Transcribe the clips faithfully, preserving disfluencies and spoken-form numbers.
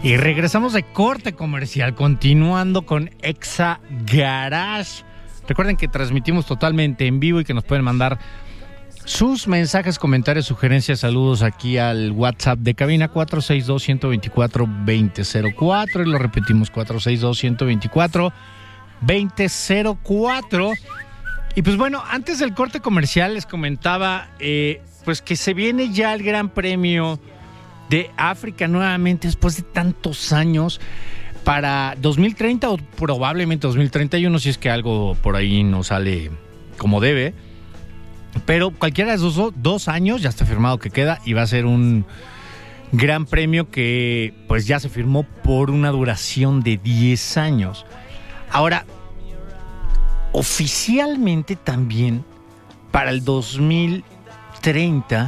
Y regresamos de corte comercial, continuando con Exa Garage. Recuerden que transmitimos totalmente en vivo y que nos pueden mandar sus mensajes, comentarios, sugerencias, saludos aquí al WhatsApp de cabina cuatro seis dos, uno dos cuatro, dos cero cero cuatro. Y lo repetimos, cuatro seis dos, uno dos cuatro, dos cero cero cuatro. Y pues bueno, antes del corte comercial les comentaba eh, pues que se viene ya el Gran Premio de África nuevamente después de tantos años para dos mil treinta o probablemente dos mil treinta y uno, si es que algo por ahí no sale como debe. Pero cualquiera de esos dos años ya está firmado que queda y va a ser un Gran Premio que pues ya se firmó por una duración de diez años. Ahora, oficialmente también para el dos mil treinta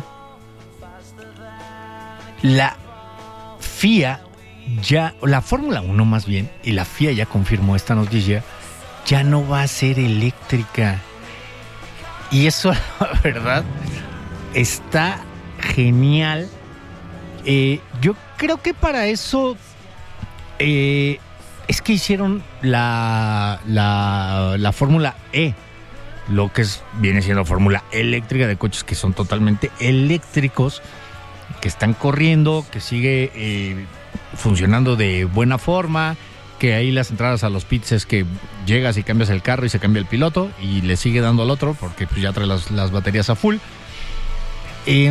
la F I A ya, la Fórmula uno más bien, y la F I A ya confirmó esta noticia, ya no va a ser eléctrica. Y eso, la verdad, está genial. Eh, yo creo que para eso eh, es que hicieron la, la, la Fórmula E, lo que es, viene siendo Fórmula eléctrica de coches que son totalmente eléctricos, que están corriendo, que sigue eh, funcionando de buena forma, que ahí las entradas a los pits es que llegas y cambias el carro y se cambia el piloto y le sigue dando al otro porque pues ya trae las, las baterías a full. Eh,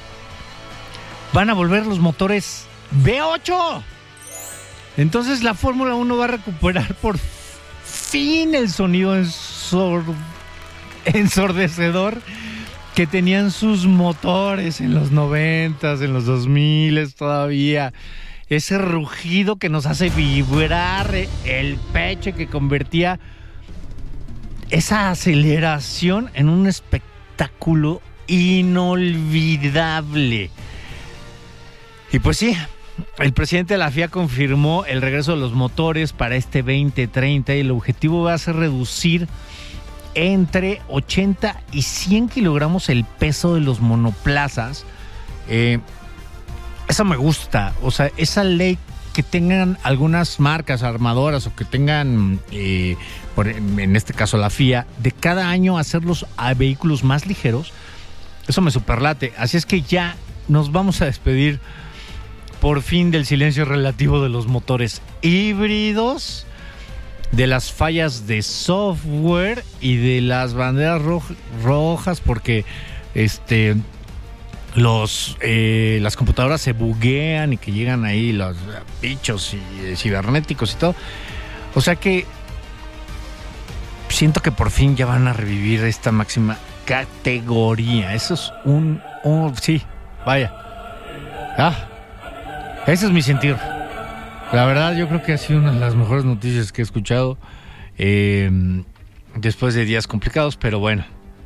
van a volver los motores V ocho. Entonces la Fórmula uno va a recuperar por fin el sonido ensor- ensordecedor que tenían sus motores en los noventas, en los dos miles todavía. Ese rugido que nos hace vibrar el pecho, que convertía esa aceleración en un espectáculo inolvidable. Y pues sí, el presidente de la F I A confirmó el regreso de los motores para este veinte treinta y el objetivo va a ser reducir entre ochenta y cien kilogramos el peso de los monoplazas. Eh, eso me gusta, o sea, esa ley que tengan algunas marcas armadoras o que tengan, eh, por, en este caso la F I A, de cada año hacerlos a vehículos más ligeros, eso me superlate. Así es que ya nos vamos a despedir por fin del silencio relativo de los motores híbridos, de las fallas de software y de las banderas roj- rojas porque este los eh, las computadoras se buguean y que llegan ahí los bichos y, eh, cibernéticos y todo. O sea que siento que por fin ya van a revivir esta máxima categoría. Eso es un... Oh, sí, vaya. Ah, ese es mi sentir. La verdad, yo creo que ha sido una de las mejores noticias que he escuchado eh, después de días complicados, pero bueno.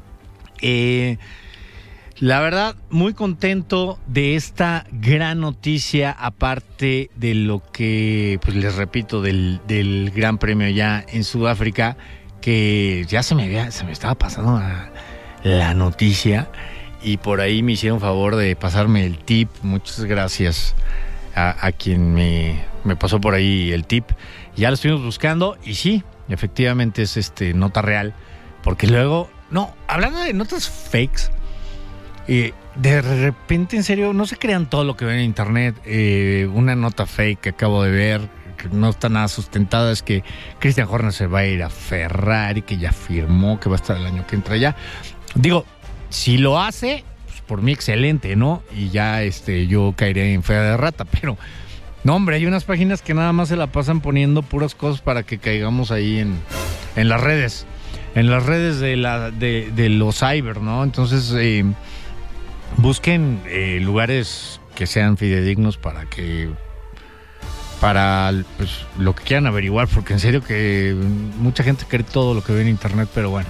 Eh, la verdad, muy contento de esta gran noticia, aparte de lo que, pues les repito, del, del Gran Premio ya en Sudáfrica, que ya se me había, se me estaba pasando la, la noticia y por ahí me hicieron favor de pasarme el tip. Muchas gracias a, a quien me, me pasó por ahí el tip. Ya lo estuvimos buscando y sí, efectivamente es este nota real, porque luego, no, hablando de notas fakes, eh, de repente, en serio, no se crean todo lo que ven en internet. Eh, una nota fake que acabo de ver, que no está nada sustentada, es que Christian Horner se va a ir a Ferrari, que ya firmó que va a estar el año que entra ya. Digo, si lo hace, pues por mí excelente, ¿no? Y ya este yo caeré en fea de rata, pero no, hombre, hay unas páginas que nada más se la pasan poniendo puras cosas para que caigamos ahí en, en las redes, en las redes de la de, de los cyber, ¿no? Entonces, eh, busquen eh, lugares que sean fidedignos para que para pues, lo que quieran averiguar, porque en serio que mucha gente cree todo lo que ve en internet, pero bueno,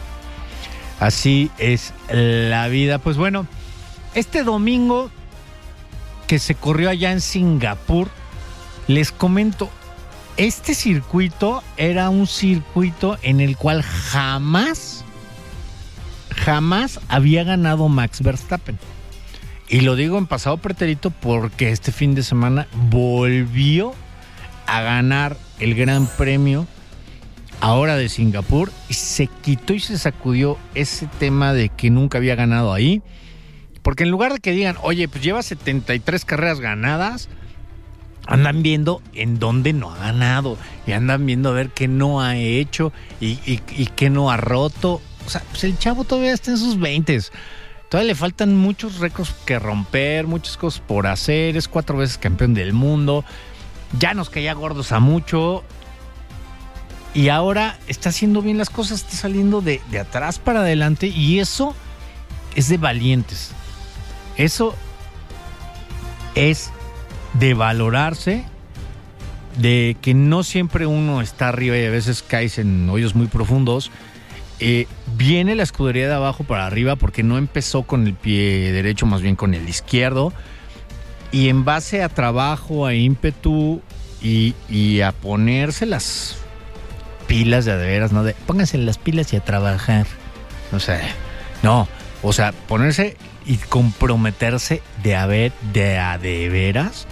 así es la vida. Pues bueno, este domingo que se corrió allá en Singapur, les comento, este circuito era un circuito en el cual jamás, jamás había ganado Max Verstappen. Y lo digo en pasado pretérito porque este fin de semana volvió a ganar el Gran Premio ahora de Singapur y se quitó y se sacudió ese tema de que nunca había ganado ahí. Porque en lugar de que digan, oye, pues lleva setenta y tres carreras ganadas, andan viendo en dónde no ha ganado y andan viendo a ver qué no ha hecho y, y, y qué no ha roto. O sea, pues el chavo todavía está en sus veintes. Todavía le faltan muchos récords que romper, muchas cosas por hacer. Es cuatro veces campeón del mundo. Ya nos caía gordos a mucho. Y ahora está haciendo bien las cosas, está saliendo de, de atrás para adelante. Y eso es de valientes. Eso es de valorarse, de que no siempre uno está arriba y a veces caes en hoyos muy profundos. Eh, viene la escudería de abajo para arriba porque no empezó con el pie derecho, más bien con el izquierdo. Y en base a trabajo, a ímpetu y, y a ponerse las pilas de a de veras, ¿no? De, pónganse las pilas y a trabajar. O sea, no, o sea, ponerse y comprometerse de a ver, de a de veras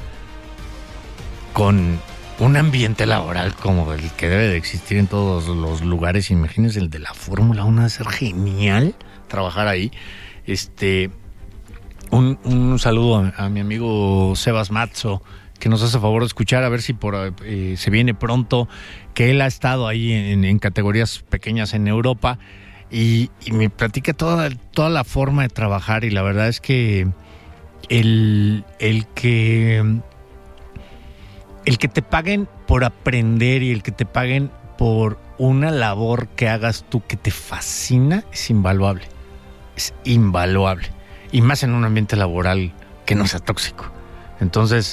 con un ambiente laboral como el que debe de existir en todos los lugares. Imagínense el de la Fórmula uno, debe ser genial trabajar ahí. Este, un, un saludo a, a mi amigo Sebas Matzo, que nos hace favor de escuchar, a ver si por eh, se viene pronto, que él ha estado ahí en, en categorías pequeñas en Europa y, y me platica toda, toda la forma de trabajar y la verdad es que el, el que el que te paguen por aprender y el que te paguen por una labor que hagas tú que te fascina es invaluable, es invaluable y más en un ambiente laboral que no sea tóxico. Entonces,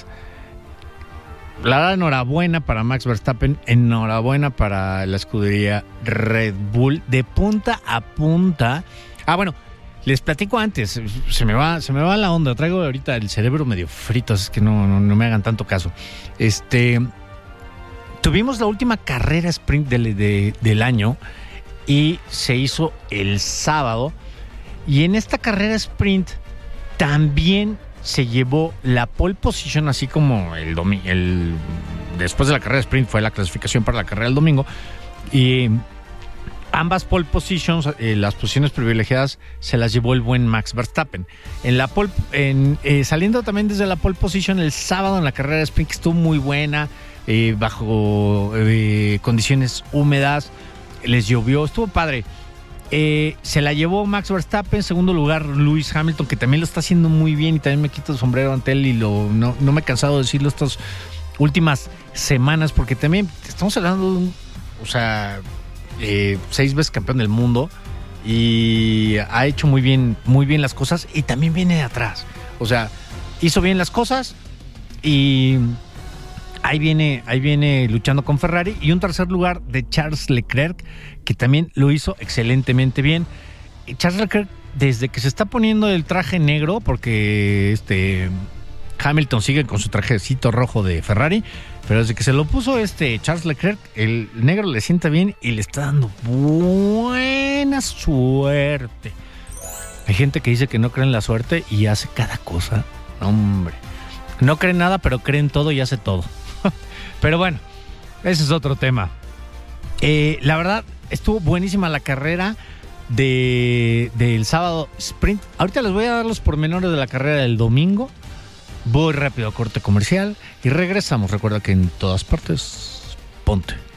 la verdad, enhorabuena para Max Verstappen, enhorabuena para la escudería Red Bull, de punta a punta. Ah, bueno, les platico antes, se me va, se me va la onda, traigo ahorita el cerebro medio frito, así que no, no, no me hagan tanto caso. Este, tuvimos la última carrera sprint del, de, del año y se hizo el sábado, y en esta carrera sprint también se llevó la pole position, así como el domingo, el, después de la carrera sprint fue la clasificación para la carrera del domingo, y ambas pole positions, eh, las posiciones privilegiadas, se las llevó el buen Max Verstappen. En la pole, en, eh, saliendo también desde la pole position el sábado en la carrera sprint, que estuvo muy buena, eh, bajo eh, condiciones húmedas, les llovió, estuvo padre. Eh, se la llevó Max Verstappen, en segundo lugar Lewis Hamilton, que también lo está haciendo muy bien y también me quito el sombrero ante él y lo, no, no me he cansado de decirlo estas últimas semanas porque también estamos hablando de un, o sea, eh, seis veces campeón del mundo y ha hecho muy bien, muy bien las cosas y también viene de atrás, o sea, hizo bien las cosas y ahí viene, ahí viene luchando con Ferrari, y un tercer lugar de Charles Leclerc, que también lo hizo excelentemente bien. Charles Leclerc, desde que se está poniendo el traje negro, porque este Hamilton sigue con su trajecito rojo de Ferrari, pero desde que se lo puso este Charles Leclerc, el negro le sienta bien y le está dando buena suerte. Hay gente que dice que no cree en la suerte y hace cada cosa. Hombre, no cree en nada, pero cree en todo y hace todo. Pero bueno, ese es otro tema. Eh, la verdad, estuvo buenísima la carrera de del sábado sprint. Ahorita les voy a dar los pormenores de la carrera del domingo. Voy rápido a corte comercial y regresamos. Recuerda que en todas partes, ponte